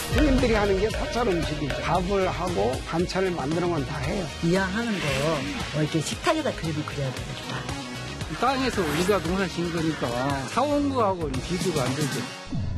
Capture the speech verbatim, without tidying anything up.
손님들이 하는 게 사찰 음식이죠. 밥을 하고 반찬을 만드는 건 다 해요. 이왕하는 거 뭐 이렇게 식탁에다 그림을 그려야 되겠다. 땅에서 우리가 농사 지은 거니까 사온 거하고는 비교가 안 되죠.